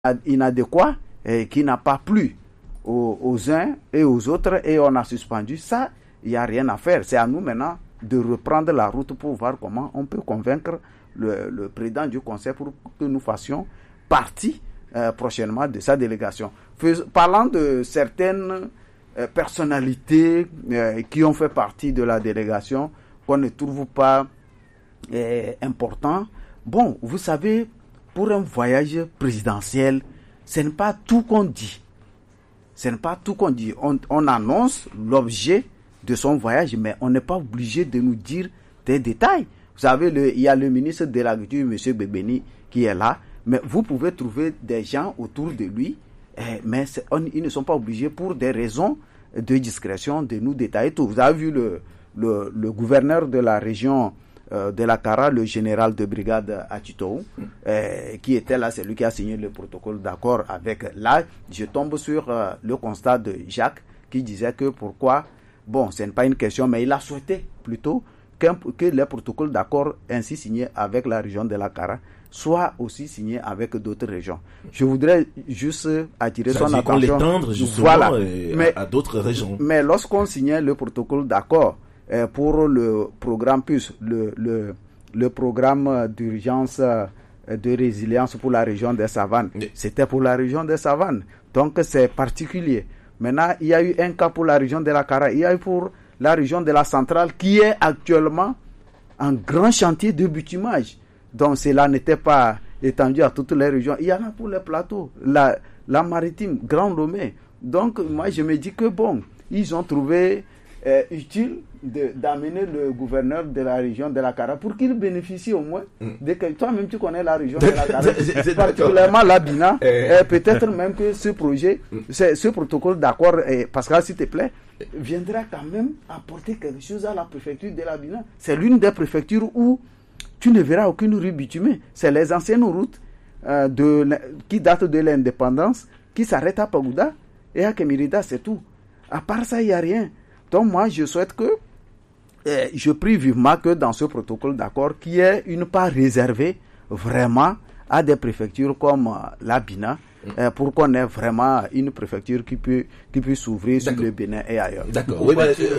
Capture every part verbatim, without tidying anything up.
inadéquat et qui n'a pas plu aux, aux uns et aux autres et on a suspendu ça, il n'y a rien à faire. C'est à nous maintenant de reprendre la route pour voir comment on peut convaincre le, le président du conseil pour que nous fassions partie euh, prochainement de sa délégation. Fais, parlant de certaines euh, personnalités euh, qui ont fait partie de la délégation qu'on ne trouve pas euh, important, bon, vous savez, pour un voyage présidentiel, ce n'est pas tout qu'on dit. Ce n'est pas tout qu'on dit. On, on annonce l'objet de son voyage, mais on n'est pas obligé de nous dire des détails. Vous savez, le, il y a le ministre de l'Agriculture, M. Bebeni, qui est là, mais vous pouvez trouver des gens autour de lui, eh, mais on, ils ne sont pas obligés, pour des raisons de discrétion, de nous détailler tout. Vous avez vu le, le, le gouverneur de la région euh, de la Kara, le général de brigade Atchitou, eh, qui était là, c'est lui qui a signé le protocole d'accord avec. Là, je tombe sur euh, le constat de Jacques, qui disait que pourquoi, bon, ce n'est pas une question, mais il a souhaité plutôt qu'un, que les protocoles d'accord ainsi signés avec la région de la Kara soient aussi signés avec d'autres régions. Je voudrais juste attirer son attention. L'étendre justement voilà. mais, à d'autres régions. Mais lorsqu'on signait le protocole d'accord euh, pour le programme P U S, le, le, le programme d'urgence euh, de résilience pour la région des Savanes, oui. C'était pour la région des Savanes. Donc c'est particulier. Maintenant, il y a eu un cas pour la région de la Kara, il y a eu pour la région de la Centrale qui est actuellement en grand chantier de bitumage. Donc cela n'était pas étendu à toutes les régions. Il y en a pour les plateaux, la, la maritime, Grand Lomé. Donc moi je me dis que bon, ils ont trouvé euh, utile de, d'amener le gouverneur de la région de la Kara pour qu'il bénéficie au moins mm. de que toi-même tu connais la région de la Kara, particulièrement la Bina. euh, peut-être même que ce projet, mm. ce, ce protocole d'accord, euh, Pascal s'il te plaît, viendra quand même apporter quelque chose à la préfecture de la Bina. C'est l'une des préfectures où tu ne verras aucune rue bitumée. C'est les anciennes routes euh, de, qui datent de l'indépendance, qui s'arrêtent à Pagouda et à Kemirida, c'est tout. À part ça, il n'y a rien. Donc moi, je souhaite que, euh, je prie vivement que dans ce protocole d'accord, qu'il y ait une part réservée vraiment à des préfectures comme euh, la Bina, Euh, pour qu'on ait vraiment une préfecture qui peut, qui peut s'ouvrir sur le Bénin et ailleurs. D'accord. Oui, mais tu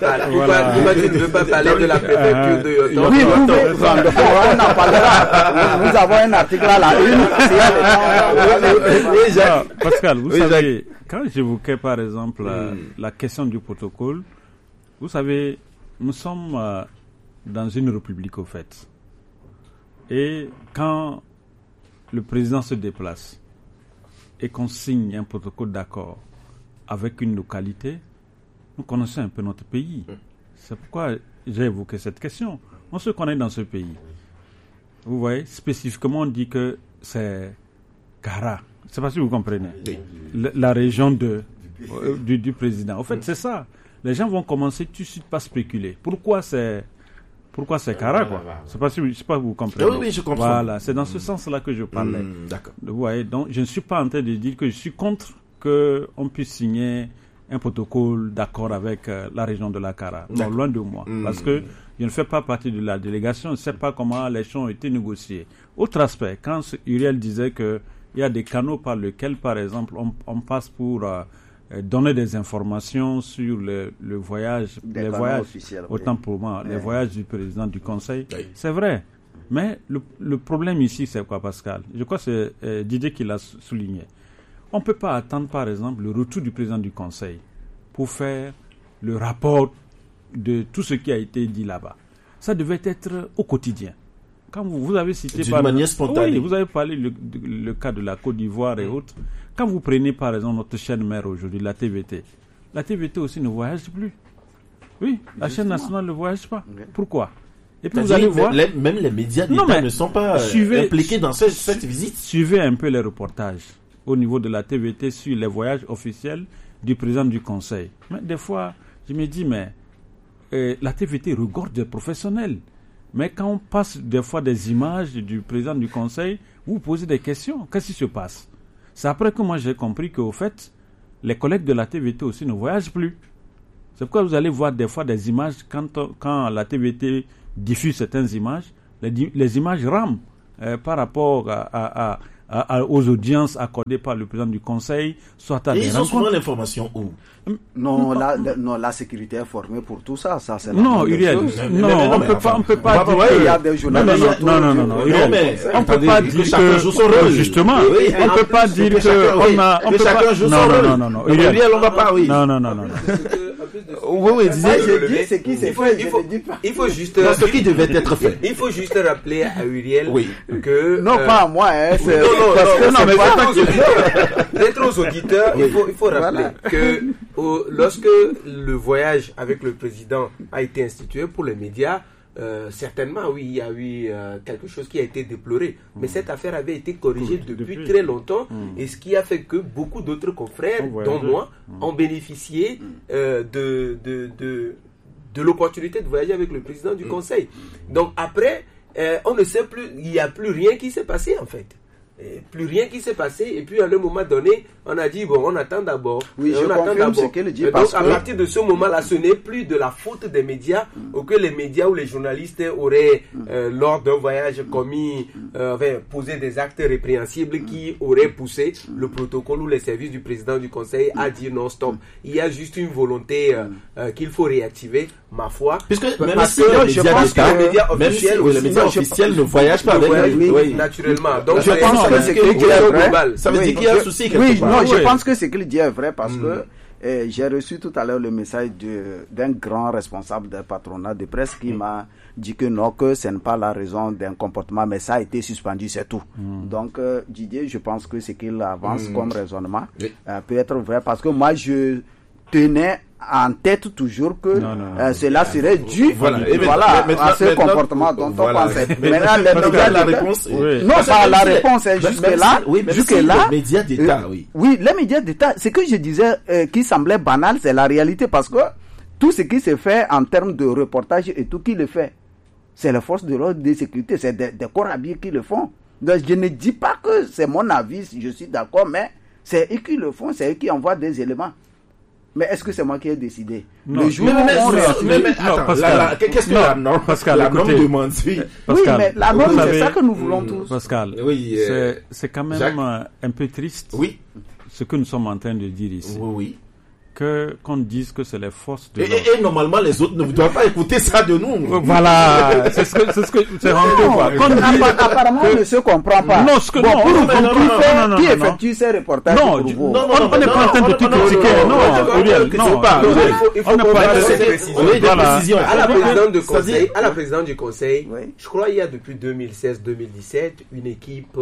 ne veux pas parler de la préfecture de Yoto. Oui, oui, oui, on en parlera. Nous avons un article à la une. Pascal, vous savez, quand j'évoquais par exemple mm. la question du protocole, vous savez, nous sommes euh, dans une république au fait. Et quand le président se déplace, et qu'on signe un protocole d'accord avec une localité, nous connaissons un peu notre pays. C'est pourquoi j'ai évoqué cette question. On se connaît dans ce pays. Vous voyez, spécifiquement, on dit que c'est Kara. Je ne sais pas si vous comprenez. La, la région de, euh, du, du président. En fait, c'est ça. Les gens vont commencer tout de suite par spéculer. Pourquoi c'est... Pourquoi c'est Kara, quoi? Je ne sais pas si vous, je sais pas si vous comprenez. Oui, oui, je comprends. Voilà, c'est dans ce sens-là que je parlais. Mmh, d'accord. Vous voyez, donc je ne suis pas en train de dire que je suis contre qu'on puisse signer un protocole d'accord avec euh, la région de la Kara. Non, loin de moi. Mmh. Parce que je ne fais pas partie de la délégation, je ne sais pas comment les choses ont été négociées. Autre aspect, quand Uriel disait qu'il y a des canaux par lesquels, par exemple, on, on passe pour... Euh, donner des informations sur le, le voyage, des les voyages, autant oui. pour moi, oui. les voyages du président du Conseil, oui. c'est vrai. Mais le, le problème ici, c'est quoi, Pascal? Je crois que c'est euh, Didier qui l'a souligné. On ne peut pas attendre, par exemple, le retour du président du Conseil pour faire le rapport de tout ce qui a été dit là-bas. Ça devait être au quotidien. Quand vous, vous avez cité... D'une par manière spontanée. Oui, vous avez parlé le, le cas de la Côte d'Ivoire et autres. Quand vous prenez par exemple notre chaîne mère aujourd'hui, la T V T, la T V T aussi ne voyage plus. Oui, la Justement. chaîne nationale ne voyage pas. Okay. Pourquoi? Et puis vous allez voir... Les, même les médias d'État ne sont pas suivez, impliqués dans cette, cette visite. Suivez un peu les reportages au niveau de la T V T sur les voyages officiels du président du Conseil. Mais des fois, je me dis, mais euh, la T V T regorge des professionnels. Mais quand on passe des fois des images du président du Conseil, vous vous posez des questions. Qu'est-ce qui se passe? C'est après que moi j'ai compris qu'au fait, les collègues de la T V T aussi ne voyagent plus. C'est pourquoi vous allez voir des fois des images, quand, quand la T V T diffuse certaines images, les, les images rament euh, par rapport à, à, à, à, à, aux audiences accordées par le président du Conseil, soit à Et des ils ont rencontres. souvent l'information où? Non, la, la, non, la sécurité est formée pour tout ça. ça c'est non, Uriel, non, non, on ne peut pas, on peut pas dire que... Il y a des journalistes. Non, non, non, non, non, Uriel, mais on ne peut pas dire que... chacun joue son rôle. Justement, Oui, on ne peut pas dire que... chacun, on a, on que peut chacun pas... joue son non, rôle. non, non, non, Uriel, on va pas, oui. Non, non, non, non. Oui, oui, disais... Je dis ce qui s'est fait, je ne dis pas. Il faut juste... Non, ce qui devait être fait. Il faut juste rappeler à Uriel Oui. que... Non, euh, pas à moi, hein. non, non, parce non, que non, mais pas... d'être aux auditeurs, d'être aux auditeurs, il faut, il faut rappeler Voilà. que au, lorsque le voyage avec le président a été institué pour les médias, euh, certainement, oui, il y a eu euh, quelque chose qui a été déploré. Mm. Mais cette affaire avait été corrigée mmh. depuis, depuis très longtemps, mmh. et ce qui a fait que beaucoup d'autres confrères, oh, dont moi, mmh. ont bénéficié euh, de, de, de, de l'opportunité de voyager avec le président du mmh. Conseil. Donc après, euh, on ne sait plus, il n'y a plus rien qui s'est passé en fait. Et plus rien qui s'est passé, et puis à un moment donné, on a dit bon, on attend d'abord. Oui, on je attend confirme d'abord. ce qu'elle dit. Et parce donc, à que... partir de ce moment-là, ce n'est plus de la faute des médias, mm. ou que les médias ou les journalistes auraient, euh, lors d'un voyage, commis, euh, enfin, posé des actes répréhensibles mm. qui auraient poussé mm. le protocole ou les services du président du Conseil à dire non, stop. Il y a juste une volonté euh, euh, qu'il faut réactiver, ma foi. Puisque même parce si que les je médias pense que les médias officiels, si, les médias officiels ne voyagent pas avec oui, oui. naturellement. Donc, je pense que c'est qu'il dit est vrai. Ça veut oui, dire qu'il y a un je, souci quelque oui, part. non, Oui, je oui. pense que ce qu'il dit est vrai parce mm. que eh, j'ai reçu tout à l'heure le message de, d'un grand responsable d'un patronat de presse qui mm. m'a dit que non, que ce n'est pas la raison d'un comportement, mais ça a été suspendu, c'est tout. Mm. Donc, euh, Didier, je pense que ce qu'il avance mm. comme raisonnement oui. euh, peut être vrai parce que moi, je tenais en tête toujours que non, non, euh, cela serait dû voilà, et voilà, mais, mais, à ce mais, comportement dont voilà. on pensait. Mais, Maintenant, les médias la réponse, oui. non, pas la réponse est jusque là, oui, jusque si là. Les médias d'État, euh, oui. Oui, les médias d'État, ce que je disais euh, qui semblait banal, c'est la réalité parce que tout ce qui se fait en termes de reportage et tout qui le fait, c'est les forces de l'ordre de sécurité, c'est des, des corps habillés qui le font. Donc je ne dis pas que c'est mon avis, je suis d'accord, mais c'est eux qui le font, c'est eux qui envoient des éléments. Mais est-ce que c'est moi qui ai décidé? Non, le jour mais, mais, où on mais, mais, mais attends, non, Pascal, la, la, qu'est-ce que non, la norme, Pascal, la écoutez, norme demande oui. Pascal, oui, mais la norme, c'est avez, ça que nous voulons mmh, tous. Pascal, oui, euh, c'est, c'est quand même Jacques. un peu triste oui. ce que nous sommes en train de dire ici. Oui, oui. Que, qu'on dise que c'est les forces de et, et, et normalement, les autres ne doivent pas écouter ça de nous. Voilà, c'est ce que, c'est ce que, c'est rendu quoi. Qu'on dit, apparemment, on ne se comprend pas. Non, ce que, bon, non, pour non, vous, non, non, qui, non, fait, non, non, qui non, effectue ces reportages non, pour du, vous? non, non, on n'est pas en train de tout critiquer, non, Uriel, non, pas. Il faut qu'on fasse cette précision. À la présidente du conseil, à la présidente du conseil, je crois il y a depuis deux mille seize deux mille dix-sept une équipe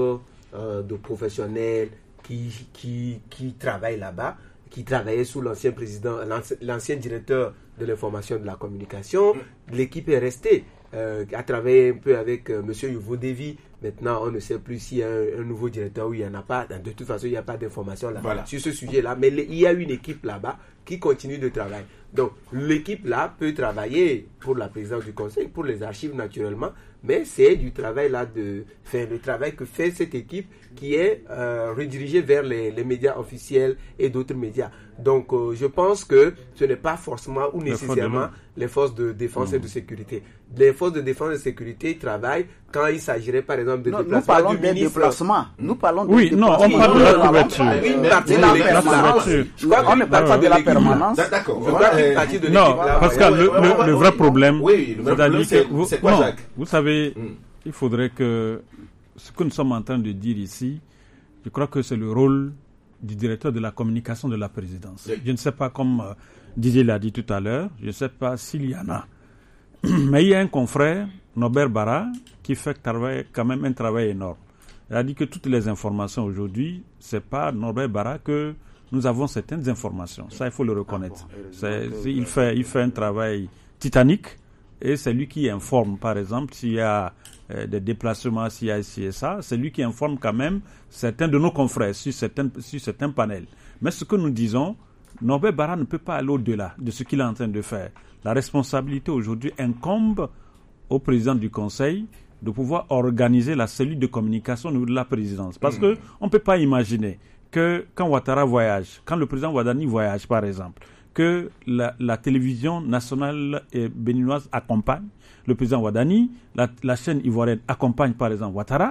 de professionnels qui, qui, qui travaillent là-bas, qui travaillait sous l'ancien président, l'ancien directeur de l'information et de la communication. L'équipe est restée, euh, a travaillé un peu avec euh, M. Yuvo Devi. Maintenant, on ne sait plus s'il y a un, un nouveau directeur ou il n'y en a pas. De toute façon, il n'y a pas d'informations là voilà. sur ce sujet-là. Mais il y a une équipe là-bas qui continue de travailler. Donc, l'équipe là peut travailler pour la présidence du conseil, pour les archives naturellement, mais c'est du travail là de faire le travail que fait cette équipe qui est euh, redirigée vers les, les médias officiels et d'autres médias. Donc, euh, je pense que ce n'est pas forcément ou nécessairement les forces de défense mmh. et de sécurité. Les forces de défense et de sécurité travaillent quand il s'agirait par exemple de non, déplacements nous parlons du des ministre. Déplacements. Nous parlons oui, des non, on parle de la couverture. Une partie de la permanence. Je crois qu'on ne parle pas de la permanence. D'accord. Je crois qu'une partie de l'équipe non, là. Pascal, le, le, le vrai problème, oui, le problème c'est, vous, c'est quoi, non, Jacques? Vous savez, mm. il faudrait que ce que nous sommes en train de dire ici, je crois que c'est le rôle du directeur de la communication de la présidence. Oui. Je ne sais pas, comme euh, Didier l'a dit tout à l'heure, je ne sais pas s'il y en a. Mais il y a un confrère, Norbert Barra, qui fait travail, quand même un travail énorme. Il a dit que toutes les informations aujourd'hui, c'est pas Norbert Barra que nous avons certaines informations. Ça, il faut le reconnaître. Ah bon, c'est, c'est, il fait, il fait un travail titanique et c'est lui qui informe, par exemple, s'il y a euh, des déplacements, s'il y a ici et ça, c'est lui qui informe quand même certains de nos confrères sur certains, sur certains panels. Mais ce que nous disons, Norbert Barra ne peut pas aller au-delà de ce qu'il est en train de faire. La responsabilité aujourd'hui incombe au président du Conseil de pouvoir organiser la cellule de communication au niveau de la présidence. Parce mmh. que on ne peut pas imaginer que quand Ouattara voyage, quand le président Ouadani voyage par exemple, que la, la télévision nationale et béninoise accompagne le président Ouadani, la, la chaîne ivoirienne accompagne par exemple Ouattara,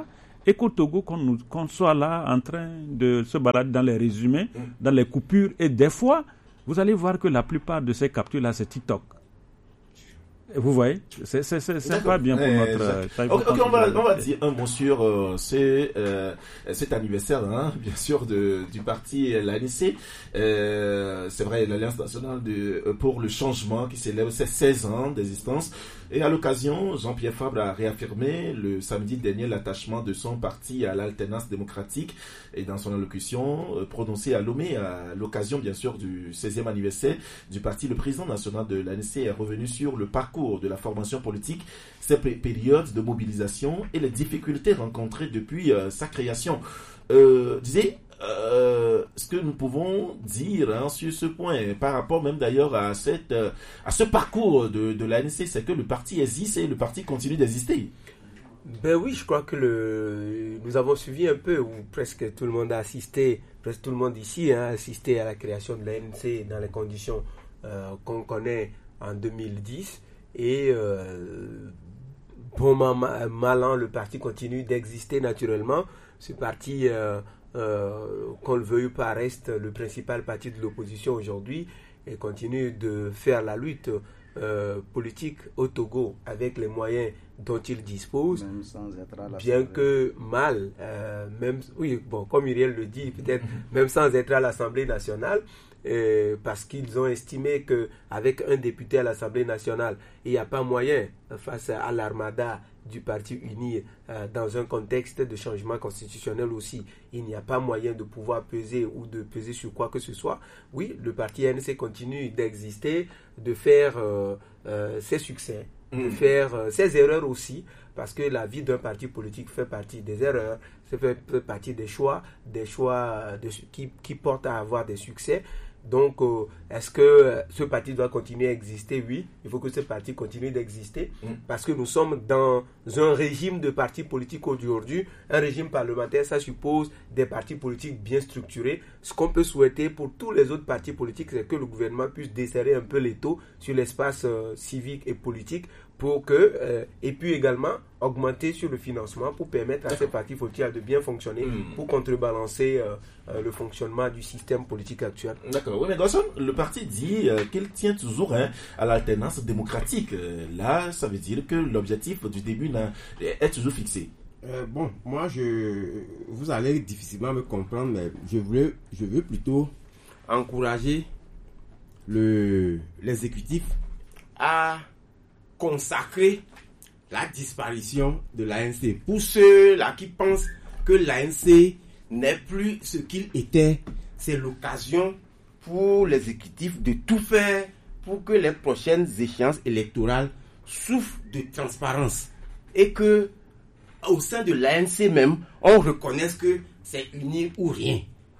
Éco-Togo, qu'on, nous, qu'on soit là en train de se balader dans les résumés, mmh. dans les coupures, et des fois, vous allez voir que la plupart de ces captures-là, c'est TikTok. Vous voyez, c'est, c'est, c'est, c'est pas bien pour eh, notre... Euh, ok, okay on, va, on va dire un mot sur euh, c'est, euh, cet anniversaire, hein, bien sûr, de, du parti l'A N C. Euh, c'est vrai, l'Alliance nationale de, pour le changement qui célèbre ses seize ans d'existence. Et à l'occasion, Jean-Pierre Fabre a réaffirmé le samedi dernier l'attachement de son parti à l'alternance démocratique. Et dans son allocution euh, prononcée à Lomé, à l'occasion bien sûr du seizième anniversaire du parti, le président national de l'A N C est revenu sur le parcours de la formation politique, ses périodes de mobilisation et les difficultés rencontrées depuis euh, sa création. Euh, disais, euh, ce que nous pouvons dire hein, sur ce point, par rapport même d'ailleurs à cette, euh, à ce parcours de, de l'A N C, c'est que le parti existe et le parti continue d'exister. Ben oui, je crois que le, nous avons suivi un peu, ou presque tout le monde a assisté, presque tout le monde ici hein, a assisté à la création de l'A N C dans les conditions euh, qu'on connaît en deux mille dix. Et euh, bon mal an, le parti continue d'exister naturellement. Ce parti, euh, euh, qu'on le veuille ou pas, reste le principal parti de l'opposition aujourd'hui et continue de faire la lutte euh, politique au Togo avec les moyens dont il dispose, même sans être à bien que mal, euh, même oui, bon, comme Uriel le dit, peut-être même sans être à l'Assemblée nationale. Euh, parce qu'ils ont estimé qu'avec un député à l'Assemblée nationale, il n'y a pas moyen, face à l'armada du Parti uni, euh, dans un contexte de changement constitutionnel aussi, il n'y a pas moyen de pouvoir peser ou de peser sur quoi que ce soit. Oui, le parti N C continue d'exister, de faire euh, euh, ses succès, mmh. de faire euh, ses erreurs aussi, parce que la vie d'un parti politique fait partie des erreurs, ça fait partie des choix, des choix de, qui, qui portent à avoir des succès. Donc, euh, est-ce que euh, ce parti doit continuer à exister? Oui, il faut que ce parti continue d'exister mmh. parce que nous sommes dans un régime de partis politiques aujourd'hui. Un régime parlementaire, ça suppose des partis politiques bien structurés. Ce qu'on peut souhaiter pour tous les autres partis politiques, c'est que le gouvernement puisse desserrer un peu l'étau sur l'espace euh, civique et politique pour que, euh, et puis également augmenter sur le financement pour permettre à D'accord. ces partis politiques de bien fonctionner, mmh. pour contrebalancer euh, euh, le fonctionnement du système politique actuel. D'accord, oui, mais Gosson, le parti dit euh, qu'il tient toujours hein, à l'alternance démocratique. Euh, là, ça veut dire que l'objectif du début là, est toujours fixé. Euh, bon, moi, je, vous allez difficilement me comprendre, mais je voulais, je veux plutôt encourager le, l'exécutif à consacrer la disparition de l'A N C. Pour ceux-là qui pensent que l'A N C n'est plus ce qu'il était, c'est l'occasion pour l'exécutif de tout faire pour que les prochaines échéances électorales souffrent de transparence et que au sein de l'A N C même, on reconnaisse que c'est unir ou rien.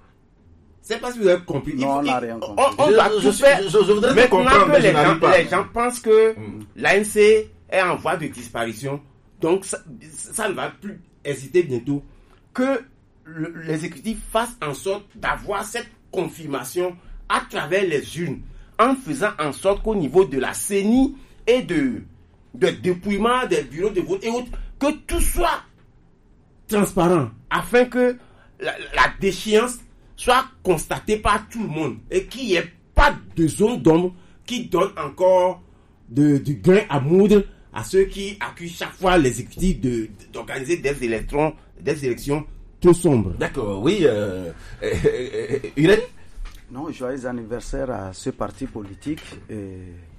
C'est pas si vous avez compris. Non, il, on n'a rien compris. On, on je, va je, tout je, faire. Je, je, je voudrais Maintenant comprendre, que les gens, pas. les gens pensent que mm. l'A N C est en voie de disparition, donc ça, ça ne va plus hésiter bientôt, que le, l'exécutif fasse en sorte d'avoir cette confirmation à travers les urnes, en faisant en sorte qu'au niveau de la C E N I et de, de dépouillement des bureaux de vote et autres, que tout soit transparent, afin que la, la déchéance soit constatée par tout le monde et qu'il n'y ait pas de zone d'ombre qui donne encore de, du grain à moudre à ceux qui accusent chaque fois l'exécutif de, d'organiser des élections, des élections trop sombres. D'accord, oui. Euh, euh, euh, Irène? Non, joyeux anniversaire à ce parti politique et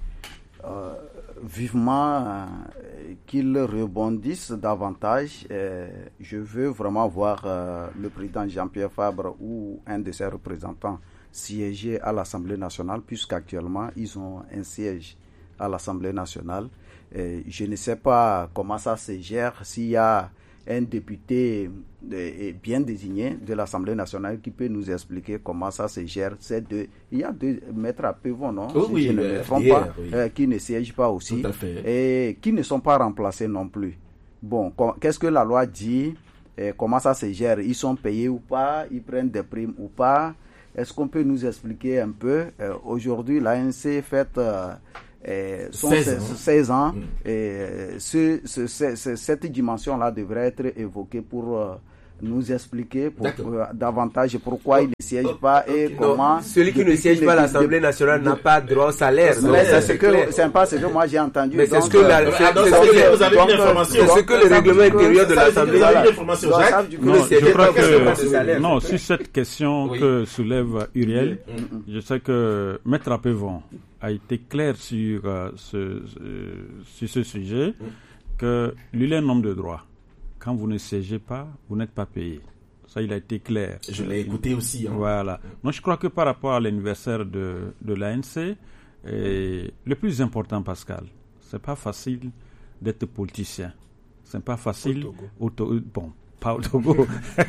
euh, vivement euh, qu'il rebondisse davantage. Et je veux vraiment voir euh, le président Jean-Pierre Fabre ou un de ses représentants siéger à l'Assemblée nationale, puisqu'actuellement ils ont un siège à l'Assemblée nationale. Et je ne sais pas comment ça se gère, s'il y a un député bien désigné de l'Assemblée nationale qui peut nous expliquer comment ça se gère. C'est deux, il y a deux maîtres à Pévon, non? Oh, si oui, je ne euh, me trompe hier, pas, oui. euh, qui ne siègent pas aussi Tout à fait. et qui ne sont pas remplacés non plus. Bon, qu'est-ce que la loi dit? Et comment ça se gère? Ils sont payés ou pas? Ils prennent des primes ou pas? Est-ce qu'on peut nous expliquer un peu? euh, Aujourd'hui, l'A N C fête euh, euh, sont seize ans. Mmh. Et ce, ce, ce, ce, cette dimension-là devrait être évoquée pour euh, nous expliquer pour, euh, davantage pourquoi il ne siège pas et non, comment... Celui qui ne siège pas à l'Assemblée nationale n'a pas droit au salaire. C'est ce que, c'est pas ce que moi j'ai entendu. Mais c'est ce que la, euh, c'est, donc, vous avez une information. C'est ce que le règlement intérieur de l'Assemblée a une information. Non, je crois que, non, sur cette question oui. que soulève Uriel, oui. je sais que Maître Apevon a été clair sur, euh, ce, euh, sur ce sujet, oui. que lui a un nombre de droits. Quand vous ne siégez pas, vous n'êtes pas payé. Ça, il a été clair. Je l'ai écouté aussi. Hein. Voilà. Donc, je crois que par rapport à l'anniversaire de, de l'A N C, et le plus important, Pascal, c'est pas facile d'être politicien. C'est pas facile. Au Togo. Bon, pas au Togo.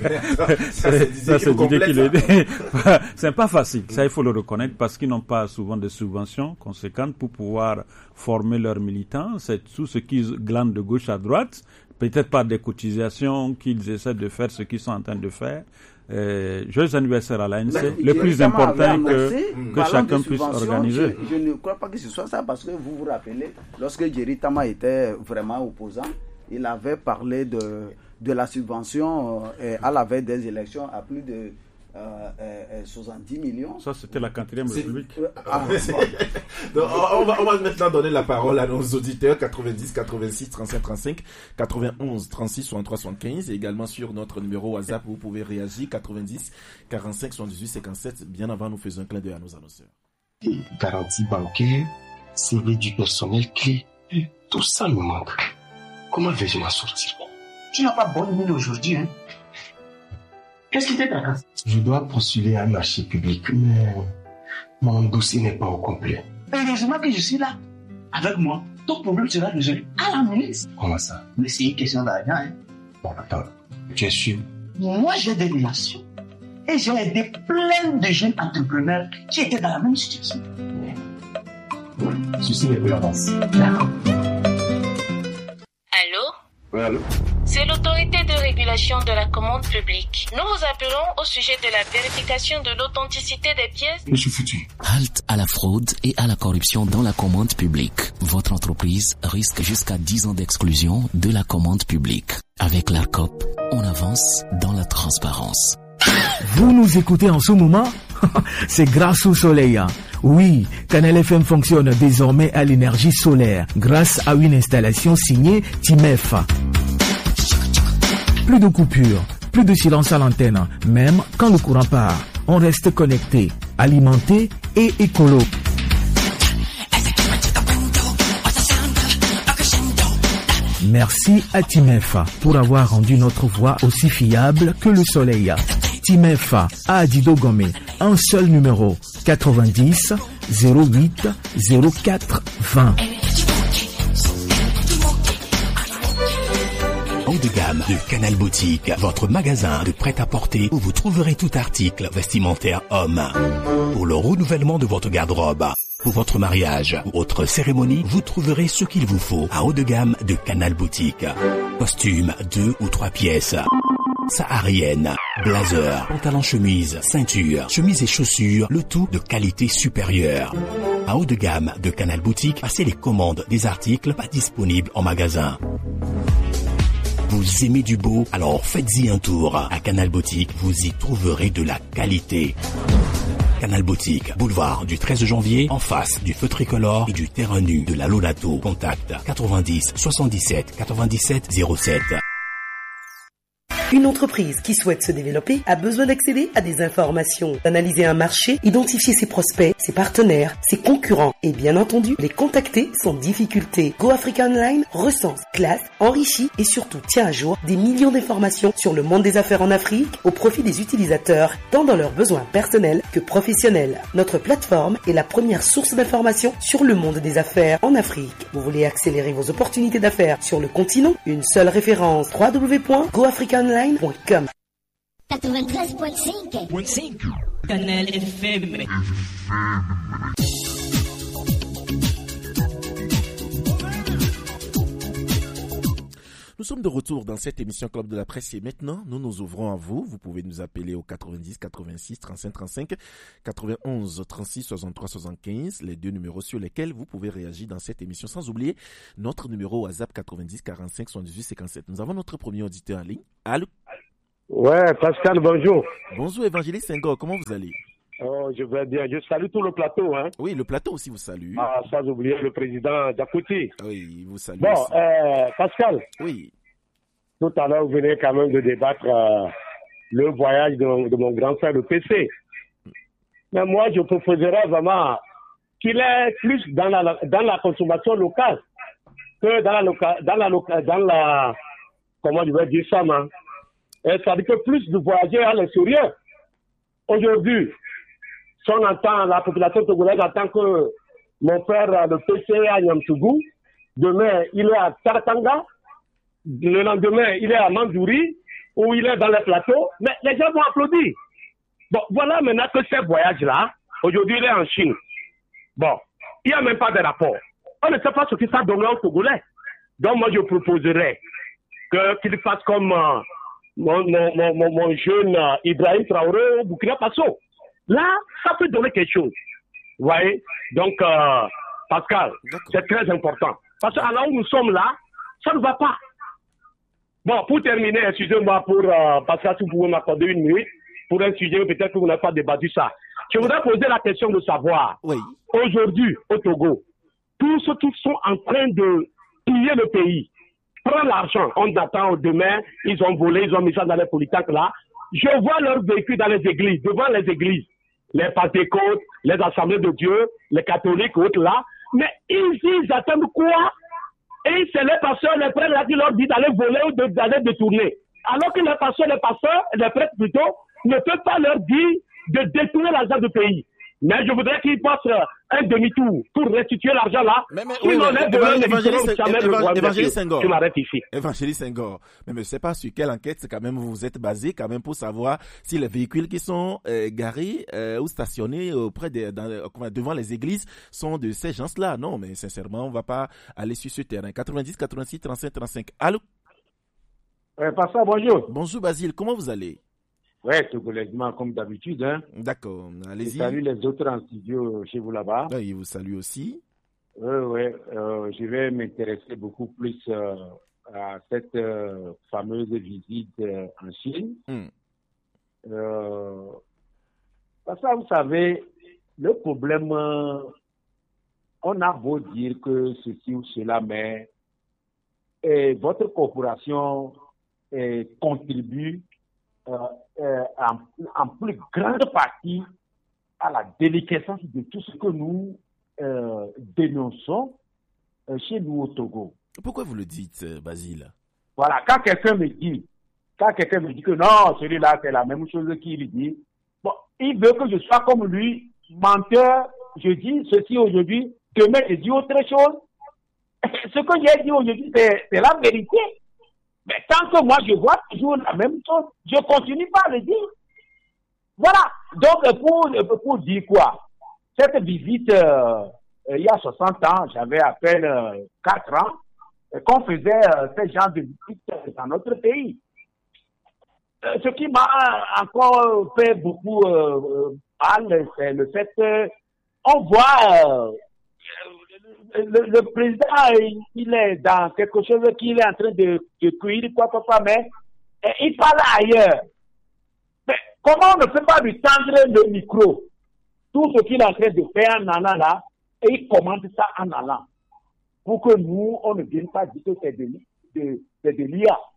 ça, c'est ça, c'est l'idée qu'il est. C'est pas facile. Ça, il faut le reconnaître parce qu'ils n'ont pas souvent de subventions conséquentes pour pouvoir former leurs militants. C'est tout ce qu'ils glandent de gauche à droite. Peut-être par des cotisations qu'ils essaient de faire ce qu'ils sont en train de faire. Euh, joyeux anniversaire à l'A N C. Le plus important que, que chacun puisse organiser. Je, je ne crois pas que ce soit ça parce que vous vous rappelez, lorsque Jerry Tama était vraiment opposant, il avait parlé de, de la subvention euh, à la veille des élections à plus de Euh, euh, soixante-dix millions. Ça, c'était la quatrième République. Ah, Donc, on, va, on va maintenant donner la parole à nos auditeurs quatre-vingt-dix, quatre-vingt-six, trente-cinq, trente-cinq, quatre-vingt-onze, trente-six, soixante-trois, soixante-quinze et également sur notre numéro WhatsApp où vous pouvez réagir quatre-vingt-dix, quarante-cinq, soixante-dix-huit, cinquante-sept. Bien avant, nous faisons un clin d'œil à nos annonceurs. Garantie bancaire, C V du personnel clé, tout ça me manque. Comment vais-je m'en sortir? Tu n'as pas bonne mine aujourd'hui, hein? Qu'est-ce qui t'intéresse? Je dois postuler à un marché public, mais mon dossier n'est pas au complet. Heureusement que je suis là. Avec moi, ton problème sera résolu à la minute. Comment ça? Mais c'est une question d'argent, hein? Bon, attends, tu es sûr? Moi, j'ai des relations. Et j'ai aidé plein de jeunes entrepreneurs qui étaient dans la même situation. Ceci n'est plus l'avance. D'accord. Allô? Oui, allô? C'est l'autorité de régulation de la commande publique. Nous vous appelons au sujet de la vérification de l'authenticité des pièces. Je suis foutu. Halte à la fraude et à la corruption dans la commande publique. Votre entreprise risque jusqu'à dix ans d'exclusion de la commande publique. Avec l'ARCOP, on avance dans la transparence. Vous nous écoutez en ce moment? C'est grâce au soleil. Oui, Canal F M fonctionne désormais à l'énergie solaire grâce à une installation signée Timef. Plus de coupures, plus de silence à l'antenne, même quand le courant part. On reste connecté, alimenté et écolo. Merci à Timef pour avoir rendu notre voix aussi fiable que le soleil. Timef à Adido Gomé, un seul numéro, quatre-vingt-dix, zéro huit, zéro quatre, vingt. Haut de gamme de Canal Boutique, votre magasin de prêt-à-porter où vous trouverez tout article vestimentaire homme. Pour le renouvellement de votre garde-robe, pour votre mariage ou autre cérémonie, vous trouverez ce qu'il vous faut à haut de gamme de Canal Boutique. Costumes, deux ou trois pièces. Saharienne, blazer, pantalon chemise, ceinture, chemise et chaussures, le tout de qualité supérieure. À haut de gamme de Canal Boutique, passez les commandes des articles pas disponibles en magasin. Vous aimez du beau? Alors faites-y un tour. À Canal Boutique, vous y trouverez de la qualité. Canal Boutique, boulevard du treize janvier, en face du feu tricolore et du terrain nu de la Lolato. Contact quatre-vingt-dix, soixante-dix-sept, quatre-vingt-dix-sept, zéro sept. Une entreprise qui souhaite se développer a besoin d'accéder à des informations, d'analyser un marché, identifier ses prospects, ses partenaires, ses concurrents et bien entendu les contacter sans difficulté. Go Africa Online recense, classe, enrichit et surtout tient à jour des millions d'informations sur le monde des affaires en Afrique au profit des utilisateurs, tant dans leurs besoins personnels que professionnels. Notre plateforme est la première source d'informations sur le monde des affaires en Afrique. Vous voulez accélérer vos opportunités d'affaires sur le continent? Une seule référence, w w w point go africa online point com. quatre-vingt-treize virgule cinq Canal F M. Nous sommes de retour dans cette émission Club de la Presse et maintenant, nous nous ouvrons à vous. Vous pouvez nous appeler au quatre-vingt-dix quatre-vingt-six trente-cinq trente-cinq, quatre-vingt-onze trente-six soixante-trois soixante-quinze, les deux numéros sur lesquels vous pouvez réagir dans cette émission. Sans oublier notre numéro WhatsApp quatre-vingt-dix quarante-cinq soixante-dix-huit cinquante-sept. Nous avons notre premier auditeur en ligne. Allô? Ouais, Pascal, bonjour. Bonjour Évangéliste Senghor, comment vous allez? Oh, je vais bien. Je salue tout le plateau. Hein. Oui, le plateau aussi vous salue. Ah, sans oublier le président Djakouti. Oui, il vous salue. Bon, aussi. Euh, Pascal. Oui. Tout à l'heure, vous venez quand même de débattre euh, le voyage de, de mon grand frère, le P C. Mais moi, je proposerais vraiment qu'il est plus dans la, dans la consommation locale que dans la, loca, dans la, loca, dans la, comment je vais dire ça, man. C'est-à-dire que plus de voyager à l'extérieur. Aujourd'hui, si on entend la population togolaise entend que mon frère, le P C à Niamtougou, demain, il est à Taratanga, le lendemain, il est à Mandouri, ou il est dans les plateaux, mais les gens vont applaudir. Bon, voilà maintenant que ce voyage-là, aujourd'hui, il est en Chine. Bon, il n'y a même pas de rapport. On ne sait pas ce que ça donne aux Togolais. Donc, moi, je proposerais que, qu'il fasse comme euh, mon, mon, mon, mon jeune euh, Ibrahim Traoré au Burkina Faso. Là, ça peut donner quelque chose. Vous voyez? Donc, euh, Pascal, c'est très important. Parce que là où nous sommes là, ça ne va pas. Bon, pour terminer, excusez-moi pour, euh, Pascal, si vous pouvez m'accorder une minute, pour un sujet, peut-être que vous n'avez pas débattu ça. Je voudrais poser la question de savoir, oui. Aujourd'hui, au Togo, tous ceux qui sont en train de piller le pays, prendre l'argent, on attend demain, ils ont volé, ils ont mis ça dans les politiques là. Je vois leurs véhicules dans les églises, devant les églises. Les Pentecôtes, les Assemblées de Dieu, les catholiques, autres là. Mais ils, ils attendent quoi? Et c'est les pasteurs, les prêtres là qui leur disent d'aller voler ou de, d'aller détourner. Alors que les pasteurs, les pasteurs, les prêtres plutôt, ne peuvent pas leur dire de détourner l'argent du pays. Mais je voudrais qu'ils fassent un demi-tour pour restituer l'argent là. Mais, mais, oui, mais, Évangéliste Senghor. Je m'arrête ici. Évangéliste Senghor. Mais je ne sais pas sur quelle enquête c'est quand même vous êtes basé quand même pour savoir si les véhicules qui sont euh, garés euh, ou stationnés auprès de, dans, devant les églises sont de ces gens-là. Non, mais sincèrement, on ne va pas aller sur ce terrain. quatre-vingt-dix quatre-vingt-six trente-cinq trente-cinq. Allô? Ouais, Pascal, bonjour. Bonjour Basile, comment vous allez? Ouais, togolaisement, comme d'habitude. Hein. D'accord, allez-y. Je salue les autres en studio chez vous là-bas. Oui, vous salue aussi. Oui, oui. Euh, je vais m'intéresser beaucoup plus euh, à cette euh, fameuse visite euh, en Chine. Mm. Euh, parce que vous savez, le problème, euh, on a beau dire que ceci ou cela, mais et votre corporation euh, contribue Euh, euh, en, en plus grande partie à la déliquescence de tout ce que nous euh, dénonçons euh, chez nous au Togo. Pourquoi vous le dites, Basile? Voilà, quand quelqu'un me dit, quand quelqu'un me dit que non, celui-là c'est la même chose qu'il dit, bon, il veut que je sois comme lui, menteur, je dis ceci aujourd'hui, demain je dis autre chose. Ce que j'ai dit aujourd'hui, c'est, c'est la vérité. Mais tant que moi, je vois toujours la même chose, je continue pas à le dire. Voilà. Donc, pour, pour dire quoi? Cette visite, euh, il y a soixante ans, j'avais à peine euh, quatre ans, qu'on faisait euh, ce genre de visite dans notre pays. Euh, ce qui m'a encore fait beaucoup euh, mal, c'est le fait qu'on voit... Euh, Le, le président, il, il est dans quelque chose qu'il est en train de, de cuire, quoi, papa, mais il parle ailleurs. Mais comment on ne peut pas lui tendre le micro? Tout ce qu'il est en train de faire en allant là, et il commente ça en allant. Pour que nous, on ne vienne pas dire que c'est de, de, de, de l'I A.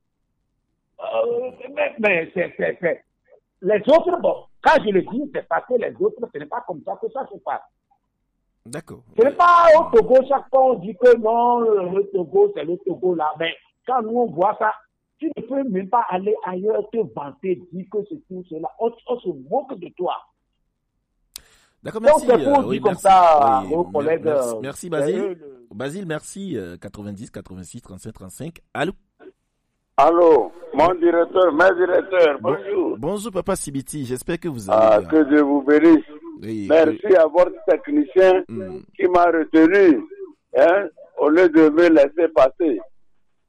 Euh, mais mais c'est, c'est, c'est. Les autres, bon, quand je le dis, c'est parce que les autres, ce n'est pas comme ça que ça se passe. D'accord. Ce n'est pas au Togo, chaque fois on dit que non, le Togo, c'est le Togo là. Mais quand nous on voit ça, tu ne peux même pas aller ailleurs te vanter, dire que c'est tout cela. On, on se moque de toi. D'accord, merci. Donc c'est pour euh, dire oui, comme merci, ça oui, aux collègues. Merci, merci Basile. Euh, le... Basile, merci. Euh, quatre-vingt-dix quatre-vingt-six trente-cinq trente-cinc. Allô? Allô, mon directeur, mes directeurs, bonjour. Bon, bonjour Papa Sibiti, j'espère que vous allez ah, bien. Que Dieu vous bénisse. Oui, merci oui. à votre technicien mm. qui m'a retenu, hein, au lieu de me laisser passer.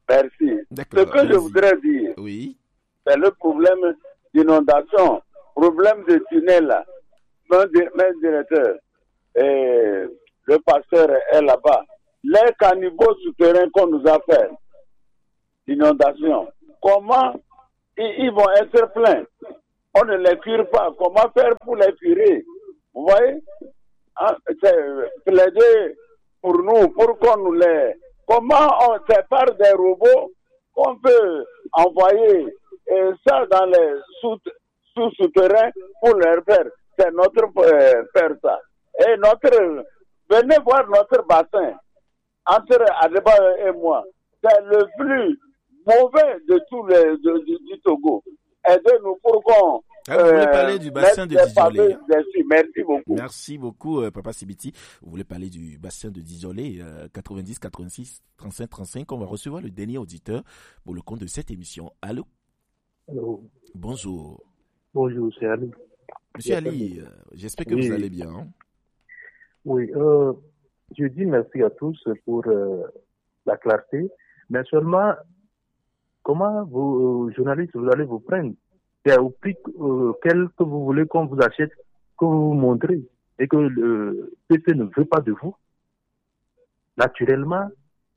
Merci. D'accord, Ce que je voudrais dire, oui. c'est le problème d'inondation, problème de tunnel là. Mon, di- mon directeur, et le pasteur est là-bas. Les caniveaux souterrains qu'on nous a fait, d'inondation, comment ils, ils vont être pleins? On ne les cure pas. Comment faire pour les curer? Vous voyez? Hein, c'est plaider pour nous, pour qu'on nous les... Comment on sépare des robots qu'on peut envoyer et ça dans les sous, sous-souterrains pour leur faire? C'est notre euh, faire ça. Et notre... Venez voir notre bassin, entre Adebayo et moi. C'est le plus mauvais de tous les de, du, du Togo. Aidez-nous pour qu'on... Ah, vous voulez parler du bassin de Dijolé. Merci beaucoup. Merci beaucoup, euh, Papa Sibiti. Vous voulez parler du bassin de Dijolé, euh, quatre-vingt-dix, quatre-vingt-six, trente-cinq, trente-cinq. On va recevoir le dernier auditeur pour le compte de cette émission. Allô? Allô. Bonjour. Bonjour, c'est Ali. Monsieur Ali, euh, j'espère que oui. vous allez bien. Hein? Oui, euh, je dis merci à tous pour euh, la clarté, mais seulement, comment vous, euh, journalistes, vous allez vous prendre? C'est au prix euh, quel que vous voulez qu'on vous achète, que vous vous montrez, et que le P C ne veut pas de vous. Naturellement,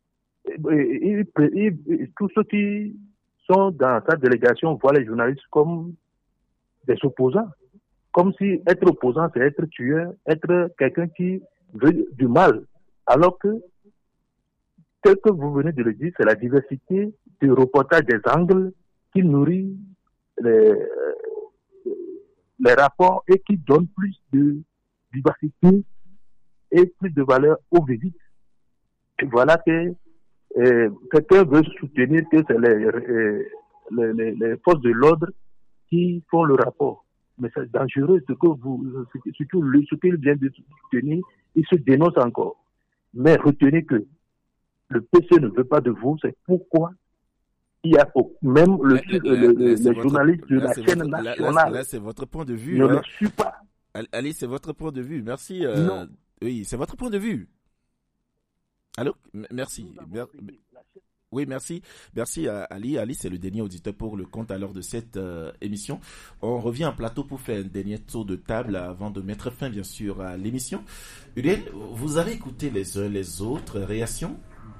il, il, il, tous ceux qui sont dans sa délégation voient les journalistes comme des opposants. Comme si être opposant, c'est être tueur, être quelqu'un qui veut du mal. Alors que, tel que vous venez de le dire, c'est la diversité du reportage des angles qui nourrit les, les rapports et qui donne plus de vivacité et plus de valeur au visites. Et voilà que euh, quelqu'un veut soutenir que c'est les, euh, les, les, les forces de l'ordre qui font le rapport. Mais c'est dangereux ce que vous, surtout ce qu'il vient de soutenir, il se dénonce encore. Mais retenez que le P C ne veut pas de vous, c'est pourquoi il y a même le, là, le, le, le, les journalistes de la chaîne votre, nationale. Là, là, là, c'est votre point de vue. Ne hein. le suit pas. Allez, c'est votre point de vue. Merci. Euh, non. Oui, c'est votre point de vue. Allô? Merci. Oui, merci. Merci à Ali. Ali, c'est le dernier auditeur pour le compte à l'heure de cette euh, émission. On revient en plateau pour faire un dernier tour de table avant de mettre fin, bien sûr, à l'émission. Uriel, vous avez écouté les uns les autres réactions?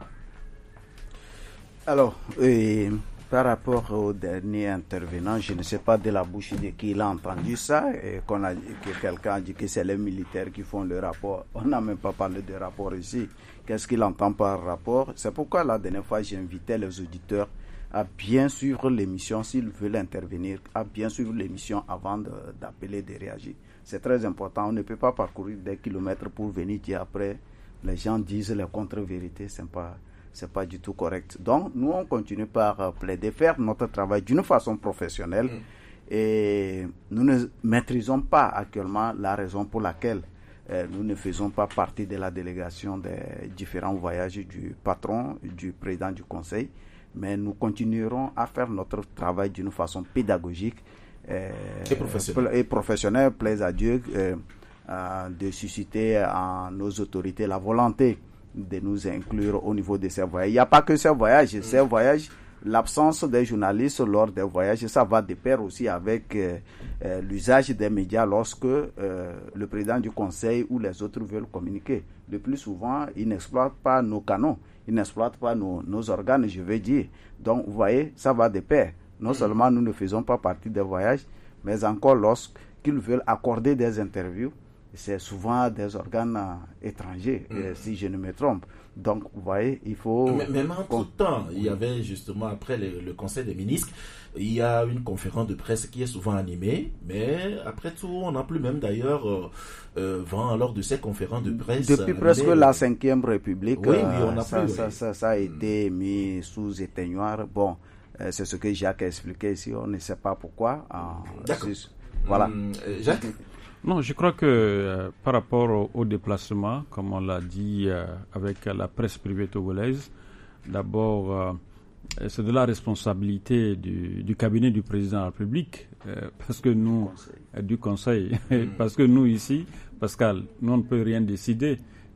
Alors, euh, par rapport au dernier intervenant, je ne sais pas de la bouche de qui il a entendu ça, et qu'on a, que quelqu'un a dit que c'est les militaires qui font le rapport. On n'a même pas parlé de rapport ici. Qu'est-ce qu'il entend par rapport? C'est pourquoi la dernière fois, j'invitais les auditeurs à bien suivre l'émission, s'ils veulent intervenir, à bien suivre l'émission avant de, d'appeler, de réagir. C'est très important. On ne peut pas parcourir des kilomètres pour venir dire après, les gens disent les contre-vérités, c'est pas... c'est pas du tout correct. Donc, nous, on continue par euh, plaider, faire notre travail d'une façon professionnelle. Mmh. Et nous ne maîtrisons pas actuellement la raison pour laquelle euh, nous ne faisons pas partie de la délégation des différents voyages du patron, du président du conseil. Mais nous continuerons à faire notre travail d'une façon pédagogique euh, et professionnelle. Et professionnelle, plaise à Dieu, euh, euh, de susciter en nos autorités la volonté de nous inclure au niveau de ces voyages. Il n'y a pas que ces voyages. Mmh. Ces voyages, l'absence des journalistes lors des voyages, ça va de pair aussi avec euh, euh, l'usage des médias lorsque euh, le président du conseil ou les autres veulent communiquer. Le plus souvent, ils n'exploitent pas nos canaux, ils n'exploitent pas nos, nos organes, je veux dire. Donc, vous voyez, ça va de pair. Non mmh. seulement nous ne faisons pas partie des voyages, mais encore lorsqu'ils veulent accorder des interviews, c'est souvent des organes euh, étrangers, mmh. euh, si je ne me trompe. Donc, vous voyez, il faut... Mais, mais entre-temps, il y avait justement, après le, le Conseil des ministres, il y a une conférence de presse qui est souvent animée, mais après tout, on n'a plus même d'ailleurs euh, euh, vent lors de ces conférences de presse. Depuis animées, presque la cinquième République, oui, oui, on a ça, plus, ça, oui. ça, ça a été mmh. mis sous éteignoir. Bon, euh, c'est ce que Jacques a expliqué ici, on ne sait pas pourquoi. Euh, D'accord. Voilà. Mmh, Jacques? Non, je crois que euh, par rapport au, au déplacement, comme on l'a dit euh, avec la presse privée togolaise, d'abord, euh, c'est de la responsabilité du, du cabinet du président de la République, euh, parce que nous, euh, du Conseil, parce que nous ici, Pascal, nous on ne peut rien décider.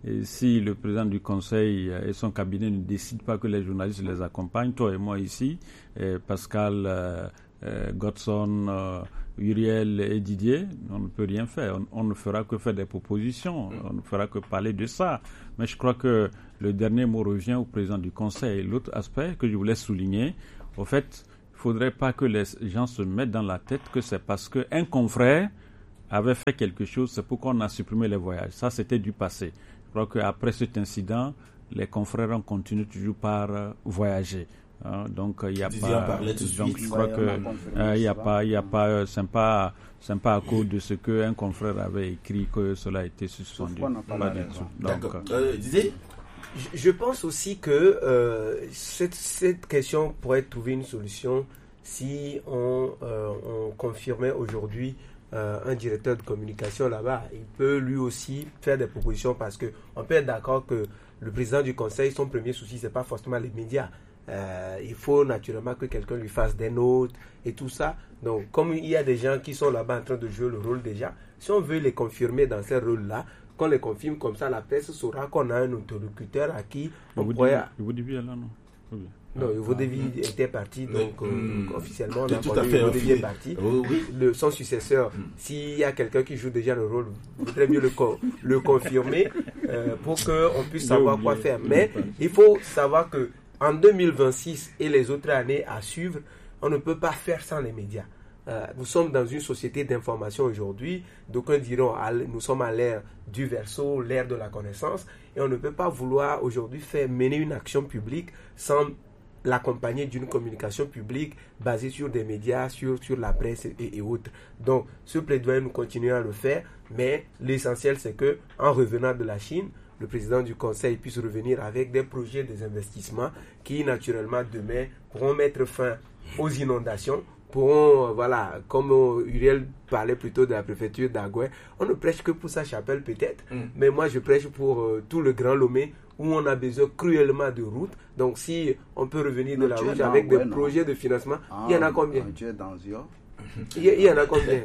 Et si le président du conseil et son cabinet ne décident pas que les journalistes les accompagnent, toi et moi ici, et Pascal, euh, euh, Godson, euh, Uriel et Didier, on ne peut rien faire. On, on ne fera que faire des propositions, on ne fera que parler de ça. Mais je crois que le dernier mot revient au président du conseil. L'autre aspect que je voulais souligner, au fait, il ne faudrait pas que les gens se mettent dans la tête que c'est parce qu'un confrère avait fait quelque chose, c'est pourquoi on a supprimé les voyages. Ça, c'était du passé. Je crois qu'après cet incident, les confrères ont continué toujours par euh, voyager. Hein, donc il n'y a Didier pas. Donc je crois que il n'y a pas, il y a pas, euh, c'est pas, c'est pas à cause de ce qu'un confrère avait écrit que cela a été suspendu. Pas du tout. D'accord. Euh, Didier. Je, je pense aussi que euh, cette, cette question pourrait trouver une solution si on, euh, on confirmait aujourd'hui euh, un directeur de communication là-bas. Il peut lui aussi faire des propositions parce que on peut être d'accord que le président du conseil, son premier souci, c'est pas forcément les médias. Euh, il faut naturellement que quelqu'un lui fasse des notes et tout ça. Donc, comme il y a des gens qui sont là-bas en train de jouer le rôle déjà, si on veut les confirmer dans ces rôles-là, qu'on les confirme comme ça, la presse saura qu'on a un interlocuteur à qui on pourrait... Vous dites bien là, non? Oui. Non, Yvo Dévi était parti, donc euh, mmh. officiellement, on a tout à fait Yvo Dévi est parti. Oh, oui. Le, son successeur, mmh. s'il y a quelqu'un qui joue déjà le rôle, il faudrait mieux le, co- le confirmer euh, pour qu'on puisse savoir quoi faire. Mais il faut savoir que en deux mille vingt-six et les autres années à suivre, on ne peut pas faire sans les médias. Euh, nous sommes dans une société d'information aujourd'hui. D'aucuns diront nous sommes à l'ère du verso, l'ère de la connaissance, et on ne peut pas vouloir aujourd'hui faire mener une action publique sans l'accompagner d'une communication publique basée sur des médias, sur, sur la presse et, et autres. Donc, ce plaidoyer, nous continuons à le faire, mais l'essentiel, c'est que en revenant de la Chine, le président du conseil puisse revenir avec des projets, des investissements qui, naturellement, demain, pourront mettre fin aux inondations, pourront, voilà, comme Uriel parlait plutôt de la préfecture d'Agoué, on ne prêche que pour sa chapelle peut-être, mm. mais moi je prêche pour euh, tout le Grand Lomé où on a besoin cruellement de routes. Donc si on peut revenir de la route avec des projets de financement, ah, il y en a combien? Tu es dans Zio. Il y, il y en a combien?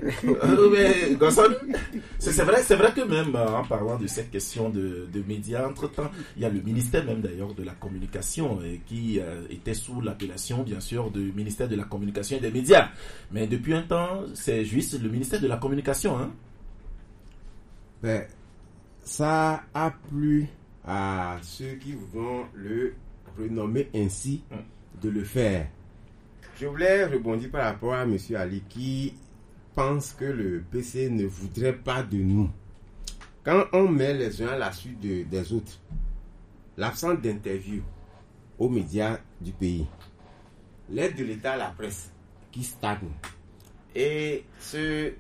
Mais, Gonson, c'est, c'est, vrai, c'est vrai que même en parlant de cette question de, de médias, entre-temps, il y a le ministère même d'ailleurs de la communication euh, qui euh, était sous l'appellation bien sûr du ministère de la communication et des médias. Mais depuis un temps, c'est juste le ministère de la communication. Hein? Ben, ça a plu à ceux qui vont le renommer ainsi de le faire. Je voulais rebondir par rapport à M. Ali qui pense que le P C ne voudrait pas de nous. Quand on met les uns à la suite de, des autres, l'absence d'interview aux médias du pays, l'aide de l'État à la presse qui stagne, et ce,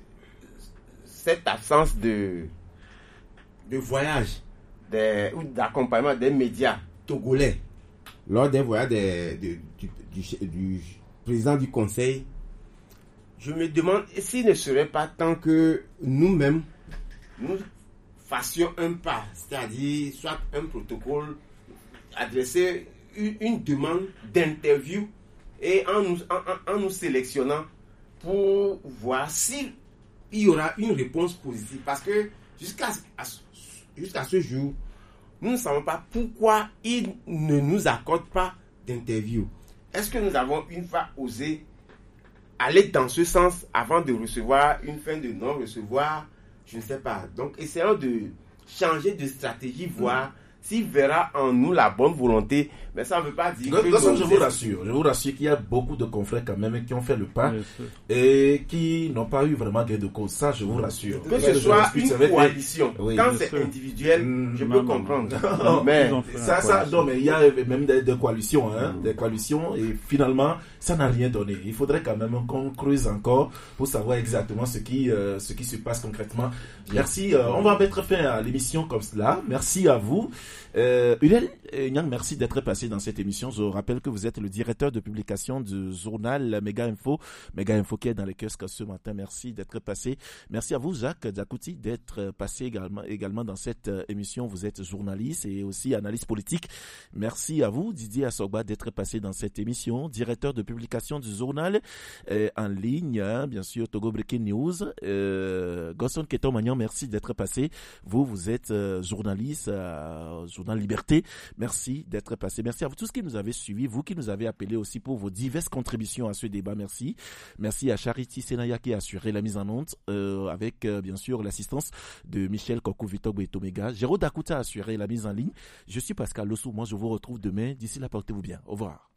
cette absence de, de voyage des, ou d'accompagnement des médias togolais lors des voyages des, de, du, du, du président du conseil, je me demande s'il ne serait pas temps que nous-mêmes nous fassions un pas, c'est-à-dire soit un protocole, adresser une, une demande d'interview et en nous, en, en, en nous sélectionnant pour voir s'il y aura une réponse positive. Parce que jusqu'à, jusqu'à ce jour, nous ne savons pas pourquoi il ne nous accorde pas d'interview. Est-ce que nous avons une fois osé aller dans ce sens avant de recevoir une fin de non-recevoir? Je ne sais pas. Donc, essayons de changer de stratégie, voir s'il verra en nous la bonne volonté. Mais ça ne veut pas dire que... Je vous rassure, je vous rassure qu'il y a beaucoup de confrères quand même qui ont fait le pas et qui n'ont pas eu vraiment gain de cause. Ça, je vous rassure. Que ce soit une coalition. Oui, quand c'est sûr. Individuel, mmh, je peux non, comprendre. Non, non. Mais ça, ça, non, mais il y a même des, des coalitions, hein, mmh. des coalitions, et finalement, ça n'a rien donné. Il faudrait quand même qu'on creuse encore pour savoir exactement ce qui, euh, ce qui se passe concrètement. Merci. Euh, on va mettre fin à l'émission comme cela. Merci à vous. Euh, Uriel, Nyang, merci d'être passé dans cette émission. Je rappelle que vous êtes le directeur de publication du journal Méga Info, Méga Info qui est dans les kiosques ce matin. Merci d'être passé. Merci à vous, Jacques Diakouti, d'être passé également, également dans cette émission. Vous êtes journaliste et aussi analyste politique. Merci à vous, Didier Assogba, d'être passé dans cette émission, directeur de publication du journal euh, en ligne, hein, bien sûr, Togo Breaking News. Euh, Gosson Keto Magnan, merci d'être passé. Vous, vous êtes euh, journaliste, euh, journal Liberté. Merci d'être passé. Merci à vous tous qui nous avez suivis, vous qui nous avez appelés aussi pour vos diverses contributions à ce débat. Merci. Merci à Charity Senaya qui a assuré la mise en onde euh, avec euh, bien sûr l'assistance de Michel Kokou Vitogbo et Tomega. Géraud Dakuta a assuré la mise en ligne. Je suis Pascal Lossou. Moi, je vous retrouve demain. D'ici là, portez-vous bien. Au revoir.